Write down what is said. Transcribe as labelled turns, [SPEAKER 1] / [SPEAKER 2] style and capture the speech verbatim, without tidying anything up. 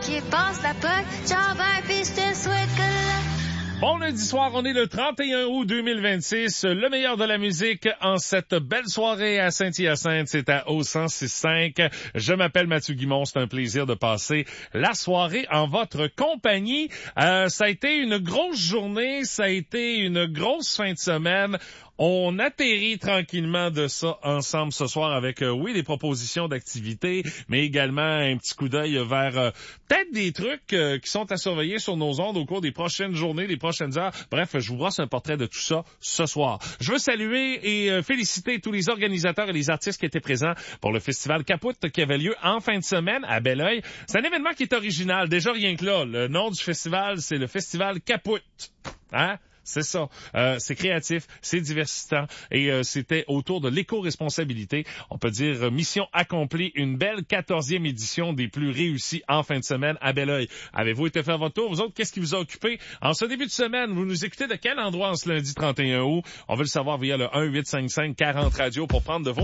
[SPEAKER 1] pied passe la pote. Ciao, bye, pis je te souhaite que la...
[SPEAKER 2] Bon lundi soir, on est le trente et un août deux mille vingt-six. Le meilleur de la musique en cette belle soirée à Saint-Hyacinthe, c'est à O cent six cinq. Je m'appelle Mathieu Guimond, c'est un plaisir de passer la soirée en votre compagnie. Euh, ça a été une grosse journée, ça a été une grosse fin de semaine. On atterrit tranquillement de ça ensemble ce soir avec, euh, oui, des propositions d'activités, mais également un petit coup d'œil vers euh, peut-être des trucs euh, qui sont à surveiller sur nos ondes au cours des prochaines journées, des prochaines heures. Bref, je vous brosse un portrait de tout ça ce soir. Je veux saluer et euh, féliciter tous les organisateurs et les artistes qui étaient présents pour le festival Caput qui avait lieu en fin de semaine à Belleuil. C'est un événement qui est original. Déjà rien que là, le nom du festival, c'est le festival Caput. Hein? C'est ça. Euh, c'est créatif, c'est diversitant et euh, c'était autour de l'éco-responsabilité. On peut dire euh, mission accomplie, une belle quatorzième édition des plus réussies en fin de semaine à Belleuil. Avez-vous été faire votre tour? Vous autres, qu'est-ce qui vous a occupé? En ce début de semaine, vous nous écoutez de quel endroit en ce lundi trente et un août? On veut le savoir via le un huit cinq cinq quarante radio pour prendre de vos